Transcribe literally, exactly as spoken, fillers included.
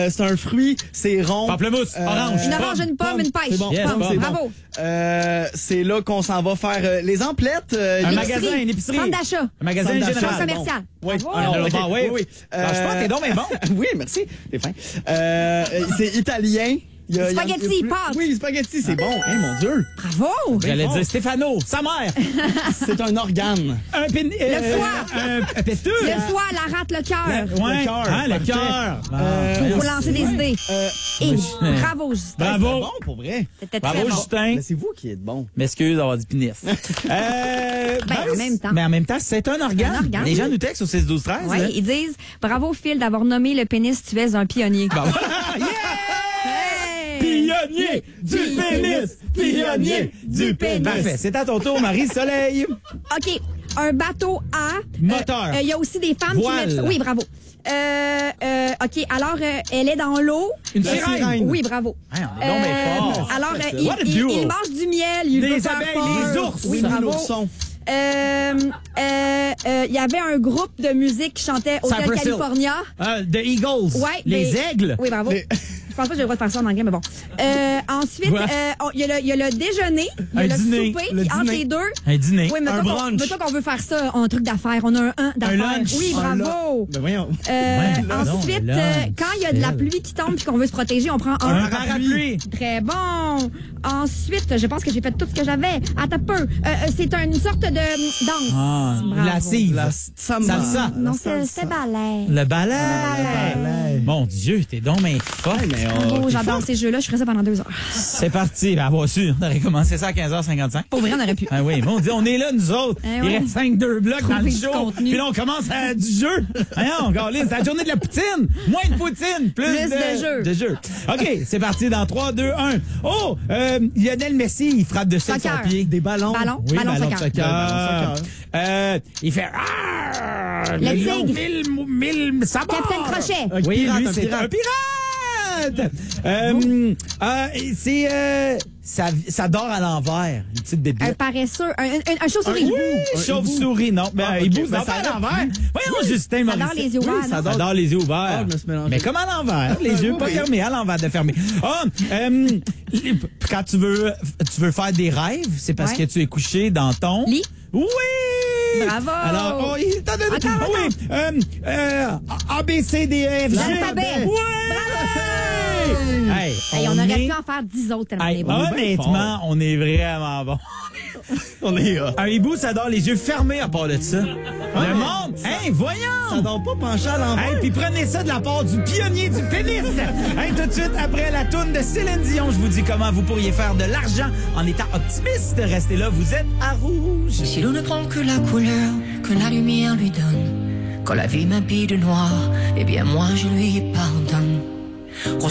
Euh, c'est un fruit, c'est rond. Pamplemousse, Euh, orange. Une orange, une pomme, une pêche. C'est bon, Yes, pomme, bon. c'est Bravo. bon. Euh, c'est là qu'on s'en va faire euh, les emplettes. euh, Un les- magasin, une épicerie. Centre d'achat. Un magasin Centre d'achat. général. Centre commercial. Oui, Bravo. Ah, Un ok. bar, oui. oui, oui. Lâche pas, t'es donc bien bon. Oui, merci. T'es fin. Euh, c'est italien. Il y a- il y a- Spaghetti, il y a plus- pâtes. Oui, spaghetti, c'est bon. Hein, mon Dieu. Bravo. J'allais bon. dire Stéphano, sa mère. C'est un organe. Un pin... Le foie. Un, un péteux. Le foie, la rate, le cœur. Ouais. Le cœur, Hein, le parfait. cœur. Euh, Ah, Pour lancer des idées. Euh, Et bravo, Justin. Bravo. c'est bon, pour vrai. C'était très Bravo, bon. Justin. Mais c'est vous qui êtes bon. M'excuse d'avoir dit pénis. euh, Ben, en même temps. Mais en même temps, c'est un organe. Un organe. Les gens nous textent au six douze treize. Oui, là. ils disent bravo Phil d'avoir nommé le pénis, tu es un pionnier. Ben voilà. Yeah! Hey! Pionnier du pénis! Pionnier du pénis! Parfait, c'est à ton tour, Marie-Soleil. OK, un bateau à... Moteur. euh, Il y a aussi des femmes Voile. qui mettent... Oui, bravo. Euh, euh, OK, alors, euh, elle est dans l'eau. Une La sirène. sirène. Oui, bravo. Hein, on est donc bien fort. Alors, euh, il, What a il- duo. il mange du miel, il Les veut faire abeilles, peur. les ours. Oui, Sam bravo. l'ourson. Euh, euh, euh, Il y avait un groupe de musique qui chantait Hotel Cypress Hill. California. Euh, The Eagles. Ouais, Les mais- aigles. Oui, bravo. Les- Je pense pas que j'ai le droit de faire ça en anglais, mais bon. Euh, ensuite, Ouais. euh, on- il y, a le- il y a le déjeuner, il y a Un le dîner. souper, Le puis entre dîner. les deux. Un dîner. Oui, mais Un toi, brunch. qu'on, qu'on veut faire ça en truc d'affaires. On a un un d'affaires. lunch. Oui, Un bravo. Ben voyons. Euh, Ouais, non, ensuite, le euh, lunch, quand il y a de la Phil. pluie qui tombe et qu'on veut se protéger, on prend un. Un parapluie. Très bon. Ensuite, je pense que j'ai fait tout ce que j'avais. Attends un peu. Euh, euh, c'est une sorte de euh, danse. Ah, Bravo. lascive. La samba. Salsa. Non, La c'est- salsa. c'était ballet. Le balai. balai. Mon Dieu, t'es donc bien fort. Mais on- Oh, t'es j'adore fort. ces jeux-là. Je ferais ça pendant deux heures. C'est parti. Ben, avoir su. On aurait commencé ça à quinze heures cinquante-cinq. Pour vrai, on aurait pu. Ah oui, bon, on dit, on est là, nous autres. Eh Il ouais. reste cinq deux blocs dans le Trouver du show. contenu. Puis là, on commence à du jeu. Voyons, Caroline, c'est la journée de la poutine. Moins de poutine, plus, Plus de jeu. de jeu. OK, c'est parti dans trois, deux, un. Oh, euh, Lionel Messi, il frappe de seul Soccer. son pied. Des ballons. Ballon. Oui, Ballon ballon de soccer. soccer. Ballon soccer. Euh, il fait... Ah, Le million, tigre. Mille, mille sabords. Capitaine Crochet. Un Oui, pirate, lui, un c'est pirate. un pirate. Euh, euh, c'est... Euh, ça, ça dort à l'envers, une petite Un bébête. paresseux. Un, un, un chauve-souris. Oui, chauve-souris, non. Ben, Ah, il ok. bouge Ben, pas ça à dort. l'envers. Voyons, Justin Ça Morissette. dort les yeux ouverts, Oui, ça non? dort. Ça dort les yeux ouverts. Ah, je me suis mélangé. Mais comme à l'envers, les yeux Oui, pas oui. fermés, à l'envers de fermer. Ah, euh, les- quand tu veux, tu veux faire des rêves, c'est parce Ouais. que tu es couché dans ton... Lit. Oui! Bravo! Alors, oh, il t'a donné... Attends, Ah oui, euh, euh, A, B, C, D, E, F, G. L'alphabet. Oui! Hey, Hey, on aurait est- pu en faire dix autres tellement on Hey, est bon. honnêtement, on est vraiment bon. On est là. Un hibou, ça dort les yeux fermés à part de ça. Le monde, hey, voyons! Ça dort pas penché à l'envers. Hey, puis prenez ça de la part du pionnier du pénis. Hey, tout de suite, après la toune de Céline Dion, je vous dis comment vous pourriez faire de l'argent en étant optimiste. Restez là, vous êtes à rouge. Si l'on ne prend que la couleur que la lumière lui donne, quand la vie m'habille de noir, eh bien moi je lui pardonne.